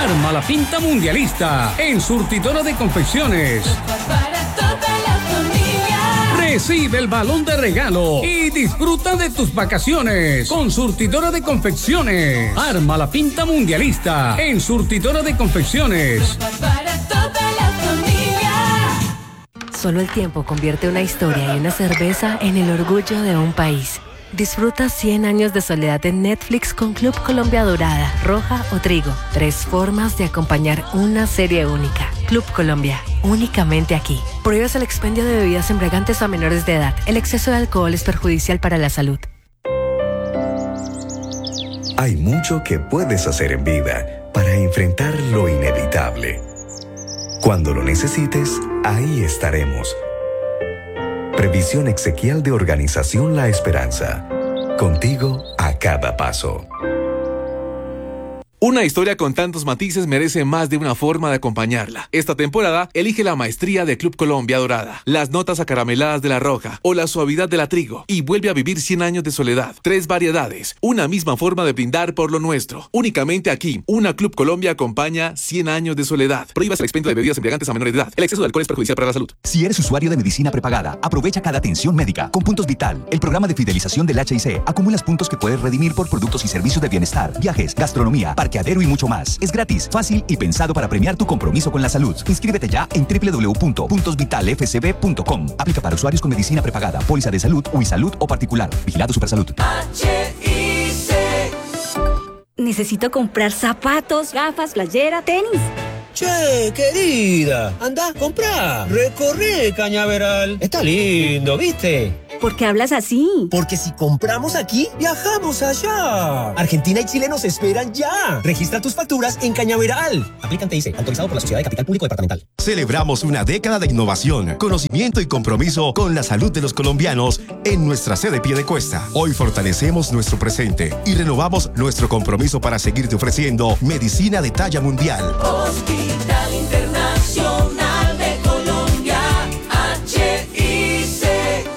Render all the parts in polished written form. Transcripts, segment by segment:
Arma la pinta mundialista en Surtidora de Confecciones. Para toda la familia. Recibe el balón de regalo y disfruta de tus vacaciones con Surtidora de Confecciones. Arma la pinta mundialista en Surtidora de Confecciones. Para toda la familia. Solo el tiempo convierte una historia y una cerveza en el orgullo de un país. Disfruta 100 años de soledad en Netflix con Club Colombia Dorada, Roja o Trigo. 3 formas de acompañar una serie única. Club Colombia, únicamente aquí. Prohíbes el expendio de bebidas embriagantes a menores de edad. El exceso de alcohol es perjudicial para la salud. Hay mucho que puedes hacer en vida para enfrentar lo inevitable. Cuando lo necesites, ahí estaremos. Previsión exequial de Organización La Esperanza. Contigo a cada paso. Una historia con tantos matices merece más de una forma de acompañarla. Esta temporada, elige la maestría de Club Colombia Dorada, las notas acarameladas de la Roja o la suavidad de la Trigo y vuelve a vivir 100 años de soledad. 3 variedades, una misma forma de brindar por lo nuestro. Únicamente aquí, una Club Colombia acompaña 100 años de soledad. Prohíbas el expendio de bebidas embriagantes a menores de edad. El exceso de alcohol es perjudicial para la salud. Si eres usuario de medicina prepagada, aprovecha cada atención médica. Con Puntos Vital, el programa de fidelización del HIC, acumulas puntos que puedes redimir por productos y servicios de bienestar, viajes, gastronomía, parqueadero y mucho más. Es gratis, fácil y pensado para premiar tu compromiso con la salud. Inscríbete ya en www.puntosvitalfcb.com. Aplica para usuarios con medicina prepagada, póliza de salud, Uisalud o particular. Vigilado Supersalud. HIC. Necesito comprar zapatos, gafas, playera, tenis. Che, querida, anda, comprá. Recorre Cañaveral. Está lindo, ¿viste? ¿Por qué hablas así? Porque si compramos aquí, viajamos allá. Argentina y Chile nos esperan ya. Registra tus facturas en Cañaveral. Aplican TIC, autorizado por la Sociedad de Capital Público Departamental. Celebramos una década de innovación, conocimiento y compromiso con la salud de los colombianos en nuestra sede Piedecuesta. Hoy fortalecemos nuestro presente y renovamos nuestro compromiso para seguirte ofreciendo medicina de talla mundial. Hospital Internacional de Colombia, HIC.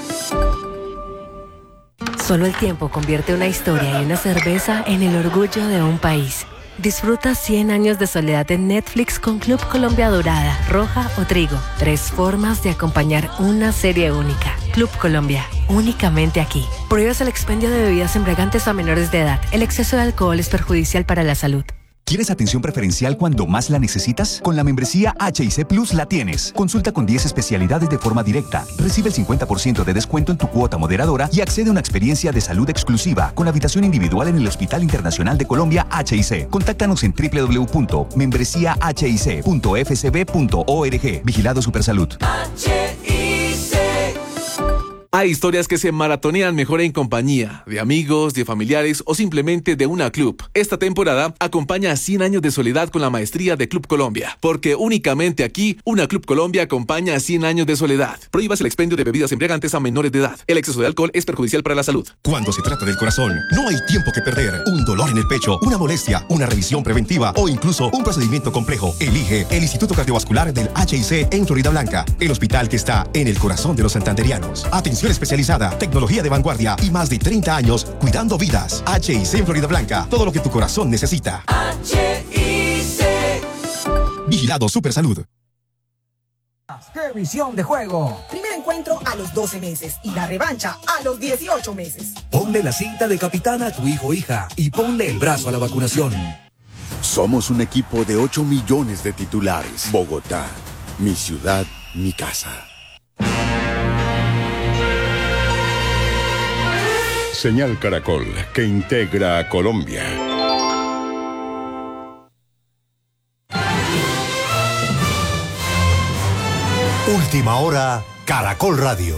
Solo el tiempo convierte una historia y una cerveza en el orgullo de un país. Disfruta 100 años de soledad en Netflix con Club Colombia Dorada, Roja o Trigo. 3 formas de acompañar una serie única. Club Colombia, únicamente aquí. Prohíbes el expendio de bebidas embriagantes a menores de edad. El exceso de alcohol es perjudicial para la salud. ¿Quieres atención preferencial cuando más la necesitas? Con la membresía HIC Plus la tienes. Consulta con 10 especialidades de forma directa. Recibe el 50% de descuento en tu cuota moderadora y accede a una experiencia de salud exclusiva con habitación individual en el Hospital Internacional de Colombia HIC. Contáctanos en www.membresiahic.fcb.org. Vigilado Supersalud. Hay historias que se maratonean mejor en compañía, de amigos, de familiares o simplemente de una club. Esta temporada acompaña a 100 años de soledad con la maestría de Club Colombia, porque únicamente aquí, una Club Colombia acompaña a 100 años de soledad. Prohíbas el expendio de bebidas embriagantes a menores de edad. El exceso de alcohol es perjudicial para la salud. Cuando se trata del corazón, no hay tiempo que perder. Un dolor en el pecho, una molestia, una revisión preventiva o incluso un procedimiento complejo. Elige el Instituto Cardiovascular del HIC en Florida Blanca, el hospital que está en el corazón de los santanderianos. Atención especializada, tecnología de vanguardia y más de 30 años cuidando vidas. HIC en Florida Blanca, todo lo que tu corazón necesita. HIC. Vigilado Supersalud. ¡Qué visión de juego! Primer encuentro a los 12 meses y la revancha a los 18 meses. Ponle la cinta de capitán a tu hijo o hija y ponle el brazo a la vacunación. Somos un equipo de 8 millones de titulares. Bogotá, mi ciudad, mi casa. Señal Caracol, que integra a Colombia. Última hora, Caracol Radio.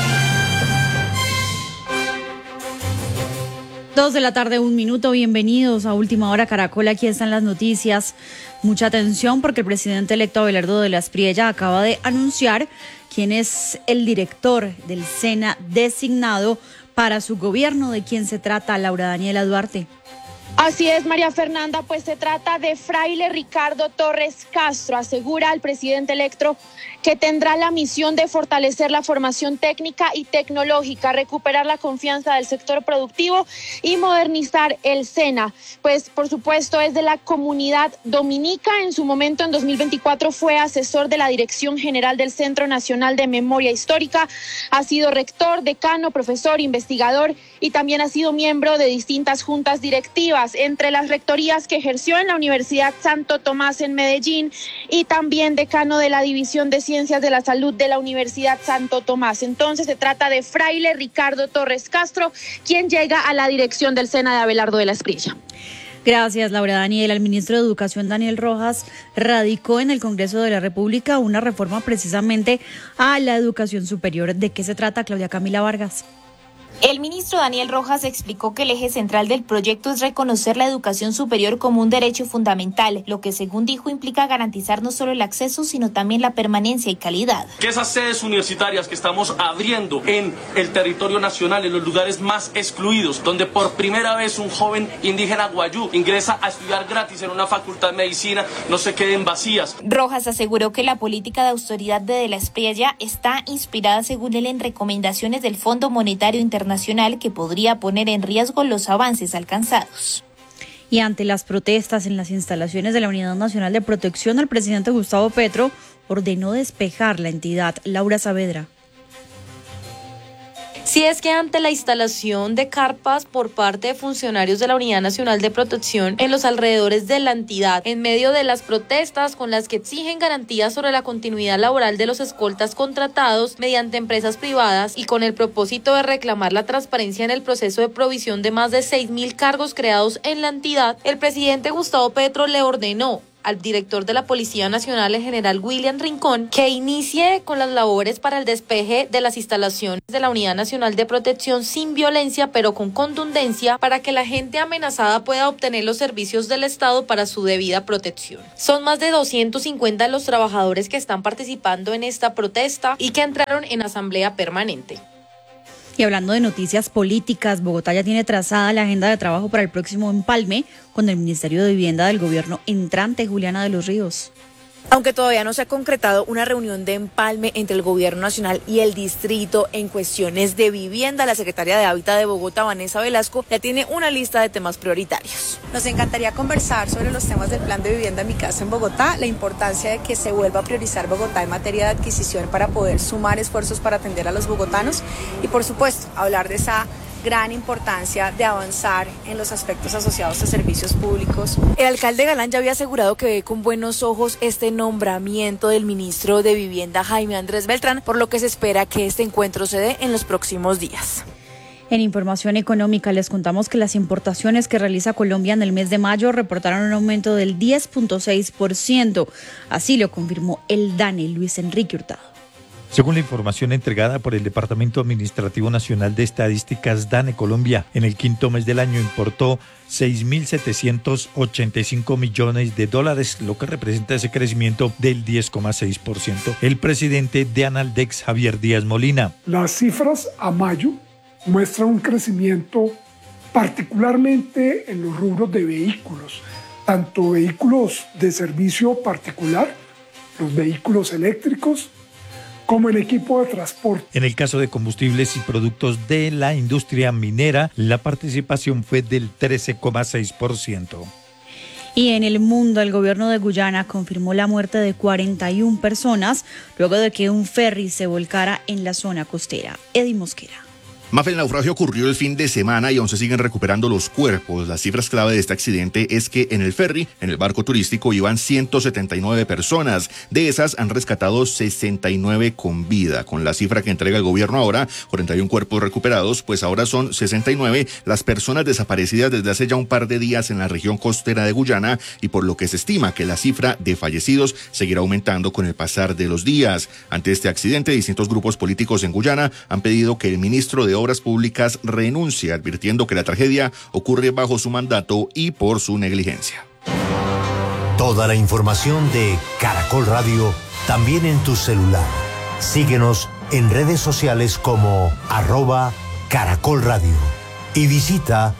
2:01 p.m, bienvenidos a Última Hora Caracol, aquí están las noticias. Mucha atención porque el presidente electo Abelardo de la Espriella acaba de anunciar quién es el director del SENA designado para su gobierno. ¿De quién se trata, Laura Daniela Duarte? Así es, María Fernanda, pues se trata de Fraile Ricardo Torres Castro, asegura el presidente electo que tendrá la misión de fortalecer la formación técnica y tecnológica, recuperar la confianza del sector productivo y modernizar el SENA. Pues, por supuesto, es de la comunidad dominica. En su momento, en 2024, fue asesor de la Dirección General del Centro Nacional de Memoria Histórica. Ha sido rector, decano, profesor, investigador y también ha sido miembro de distintas juntas directivas, entre las rectorías que ejerció en la Universidad Santo Tomás en Medellín y también decano de la División de Ciencias de la Salud de la Universidad Santo Tomás. Entonces se trata de Fraile Ricardo Torres Castro, quien llega a la dirección del SENA de Abelardo de la Espriella. Gracias, Laura Daniela. El ministro de Educación, Daniel Rojas, radicó en el Congreso de la República una reforma precisamente a la educación superior. ¿De qué se trata, Claudia Camila Vargas? El ministro Daniel Rojas explicó que el eje central del proyecto es reconocer la educación superior como un derecho fundamental, lo que según dijo implica garantizar no solo el acceso, sino también la permanencia y calidad. Que esas sedes universitarias que estamos abriendo en el territorio nacional, en los lugares más excluidos, donde por primera vez un joven indígena guayú ingresa a estudiar gratis en una facultad de medicina, no se queden vacías. Rojas aseguró que la política de austeridad de la Espriella está inspirada, según él, en recomendaciones del Fondo Monetario Internacional, que podría poner en riesgo los avances alcanzados. Y ante las protestas en las instalaciones de la Unidad Nacional de Protección, el presidente Gustavo Petro ordenó despejar la entidad. Laura Saavedra. Si es que ante la instalación de carpas por parte de funcionarios de la Unidad Nacional de Protección en los alrededores de la entidad, en medio de las protestas con las que exigen garantías sobre la continuidad laboral de los escoltas contratados mediante empresas privadas y con el propósito de reclamar la transparencia en el proceso de provisión de más de 6.000 cargos creados en la entidad, el presidente Gustavo Petro le ordenó al director de la Policía Nacional, el general William Rincón, que inicie con las labores para el despeje de las instalaciones de la Unidad Nacional de Protección sin violencia, pero con contundencia, para que la gente amenazada pueda obtener los servicios del Estado para su debida protección. Son más de 250 los trabajadores que están participando en esta protesta y que entraron en asamblea permanente. Y hablando de noticias políticas, Bogotá ya tiene trazada la agenda de trabajo para el próximo empalme con el Ministerio de Vivienda del gobierno entrante. Juliana de los Ríos. Aunque todavía no se ha concretado una reunión de empalme entre el gobierno nacional y el distrito en cuestiones de vivienda, la secretaria de Hábitat de Bogotá, Vanessa Velasco, ya tiene una lista de temas prioritarios. Nos encantaría conversar sobre los temas del plan de vivienda Mi Casa en Bogotá, la importancia de que se vuelva a priorizar Bogotá en materia de adquisición para poder sumar esfuerzos para atender a los bogotanos y, por supuesto, hablar de esa gran importancia de avanzar en los aspectos asociados a servicios públicos. El alcalde Galán ya había asegurado que ve con buenos ojos este nombramiento del ministro de Vivienda, Jaime Andrés Beltrán, por lo que se espera que este encuentro se dé en los próximos días. En información económica les contamos que las importaciones que realiza Colombia en el mes de mayo reportaron un aumento del 10.6%. Así lo confirmó el DANE, Luis Enrique Hurtado. Según la información entregada por el Departamento Administrativo Nacional de Estadísticas DANE Colombia, en el quinto mes del año importó 6.785 millones de dólares, lo que representa ese crecimiento del 10,6%. El presidente de Analdex, Javier Díaz Molina. Las cifras a mayo muestran un crecimiento particularmente en los rubros de vehículos, tanto vehículos de servicio particular, los vehículos eléctricos, como en equipo de transporte. En el caso de combustibles y productos de la industria minera, la participación fue del 13,6%. Y en el mundo, el gobierno de Guyana confirmó la muerte de 41 personas luego de que un ferry se volcara en la zona costera. Eddie Mosquera. Mafe, el naufragio ocurrió el fin de semana y aún se siguen recuperando los cuerpos. Las cifras clave de este accidente es que en el ferry, en el barco turístico, iban 179 personas. De esas han rescatado 69 con vida. Con la cifra que entrega el gobierno ahora, 41 cuerpos recuperados, pues ahora son 69 las personas desaparecidas desde hace ya un par de días en la región costera de Guyana, y por lo que se estima que la cifra de fallecidos seguirá aumentando con el pasar de los días. Ante este accidente, distintos grupos políticos en Guyana han pedido que el ministro de Obras Públicas renuncie, advirtiendo que la tragedia ocurre bajo su mandato y por su negligencia. Toda la información de Caracol Radio también en tu celular. Síguenos en redes sociales como @Caracol Radio y visita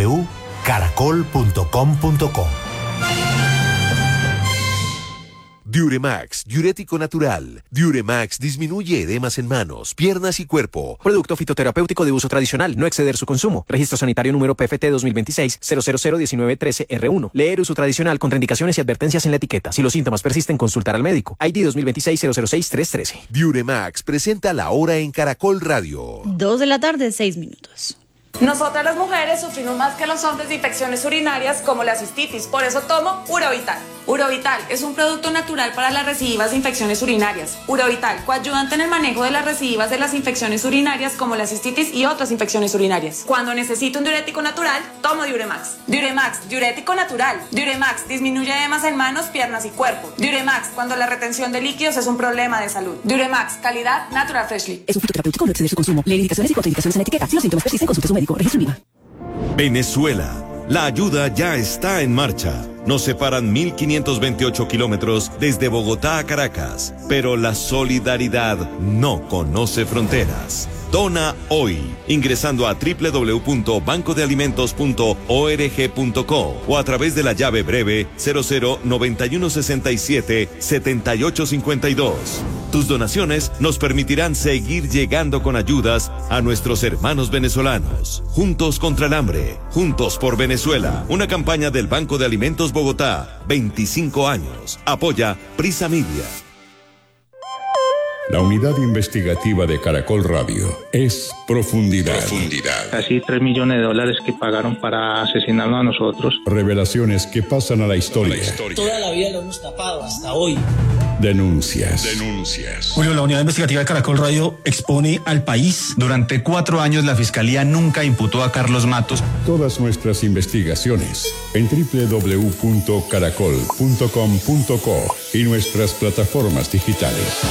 www.caracol.com.co. Diuremax, diurético natural. Diuremax disminuye edemas en manos, piernas y cuerpo. Producto fitoterapéutico de uso tradicional, no exceder su consumo. Registro sanitario número PFT 2026-0001913R1. Leer uso tradicional, contraindicaciones y advertencias en la etiqueta. Si los síntomas persisten, consultar al médico. ID 2026-006-313. Diuremax presenta La Hora en Caracol Radio. 2:06 p.m. Nosotras las mujeres sufrimos más que los hombres de infecciones urinarias como la cistitis, por eso tomo Urovital. Urovital es un producto natural para las recidivas de infecciones urinarias. Urovital, coayudante en el manejo de las recidivas de las infecciones urinarias como la cistitis y otras infecciones urinarias. Cuando necesito un diurético natural, tomo Diuremax. Diuremax, diurético natural. Diuremax disminuye edemas en manos, piernas y cuerpo. Diuremax, cuando la retención de líquidos es un problema de salud. Diuremax, calidad Natural Freshly. Es un fitoterapéutico, no exceder su consumo. Lee indicaciones y contraindicaciones en la etiqueta. Si los síntomas persisten, consulte a su médico. Registro IVA. Venezuela. La ayuda ya está en marcha. Nos separan 1.528 kilómetros desde Bogotá a Caracas, pero la solidaridad no conoce fronteras. Dona hoy, ingresando a www.bancodealimentos.org.co o a través de la llave breve 009167-7852. Tus donaciones nos permitirán seguir llegando con ayudas a nuestros hermanos venezolanos. Juntos contra el hambre, juntos por Venezuela. Una campaña del Banco de Alimentos Bogotá, 25 años. Apoya Prisa Media. La unidad investigativa de Caracol Radio es Profundidad. Casi $3 millones que pagaron para asesinarnos a nosotros. Revelaciones que pasan a la historia. Toda la vida lo hemos tapado hasta hoy. Denuncias. Julio, la unidad investigativa de Caracol Radio expone al país. Durante 4 años la Fiscalía nunca imputó a Carlos Matos. Todas nuestras investigaciones en www.caracol.com.co y nuestras plataformas digitales.